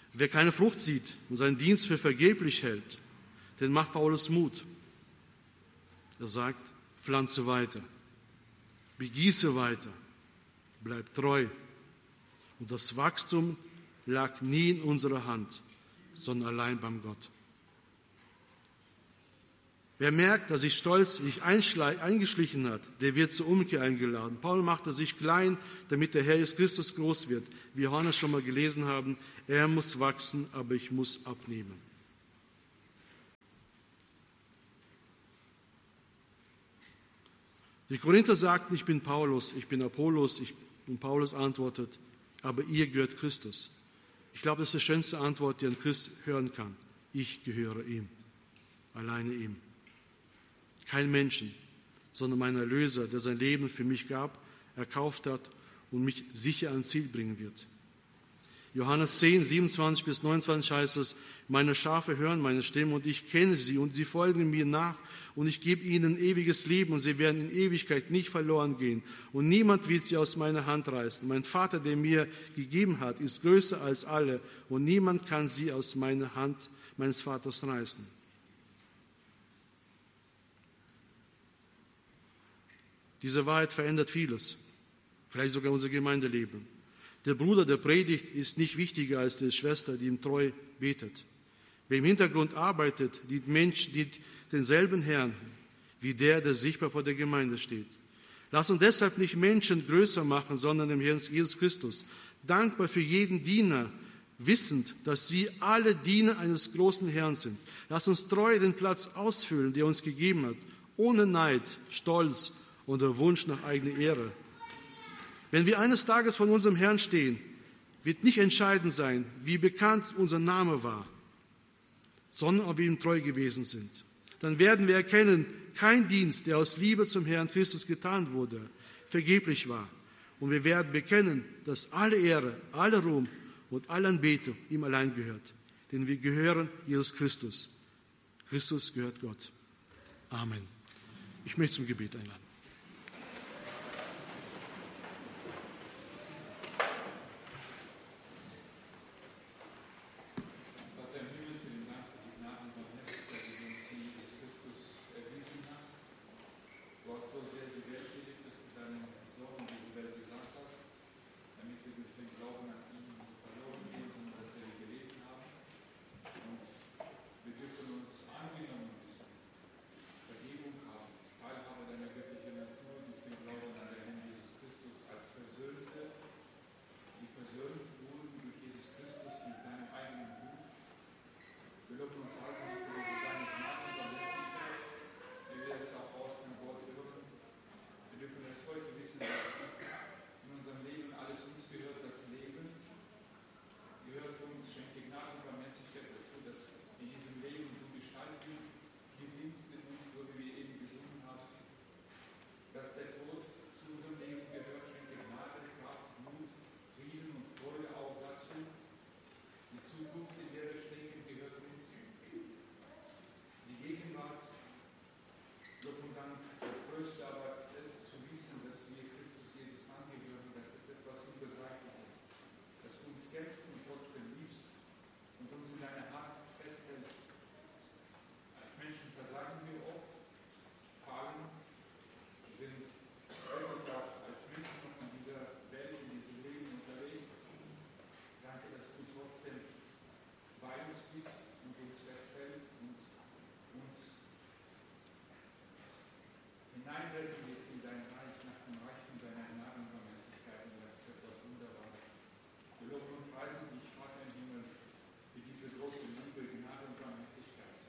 Wer keine Frucht sieht und seinen Dienst für vergeblich hält, den macht Paulus Mut. Er sagt, pflanze weiter, begieße weiter, bleib treu. Und das Wachstum lag nie in unserer Hand, sondern allein beim Gott. Wer merkt, dass sich Stolz sich eingeschlichen hat, der wird zur Umkehr eingeladen. Paul machte sich klein, damit der Herr Jesus Christus groß wird. Wie Johannes schon mal gelesen haben, er muss wachsen, aber ich muss abnehmen. Die Korinther sagten, ich bin Paulus, ich bin Apollos, und Paulus antwortet, aber ihr gehört Christus. Ich glaube, das ist die schönste Antwort, die ein Christ hören kann. Ich gehöre ihm, alleine ihm. Kein Menschen, sondern mein Erlöser, der sein Leben für mich gab, erkauft hat und mich sicher ans Ziel bringen wird. Johannes 10, 27 bis 29 heißt es, meine Schafe hören meine Stimme und ich kenne sie und sie folgen mir nach und ich gebe ihnen ewiges Leben und sie werden in Ewigkeit nicht verloren gehen und niemand wird sie aus meiner Hand reißen. Mein Vater, der mir gegeben hat, ist größer als alle und niemand kann sie aus meiner Hand meines Vaters reißen. Diese Wahrheit verändert vieles, vielleicht sogar unser Gemeindeleben. Der Bruder, der predigt, ist nicht wichtiger als die Schwester, die ihm treu betet. Wer im Hintergrund arbeitet, dient denselben Herrn wie der sichtbar vor der Gemeinde steht. Lass uns deshalb nicht Menschen größer machen, sondern dem Herrn Jesus Christus. Dankbar für jeden Diener, wissend, dass sie alle Diener eines großen Herrn sind. Lass uns treu den Platz ausfüllen, der uns gegeben hat, ohne Neid, Stolz oder Wunsch nach eigener Ehre. Wenn wir eines Tages vor unserem Herrn stehen, wird nicht entscheidend sein, wie bekannt unser Name war, sondern ob wir ihm treu gewesen sind. Dann werden wir erkennen, kein Dienst, der aus Liebe zum Herrn Christus getan wurde, vergeblich war. Und wir werden bekennen, dass alle Ehre, alle Ruhm und alle Anbetung ihm allein gehört. Denn wir gehören Jesus Christus. Christus gehört Gott. Amen. Ich möchte zum Gebet einladen.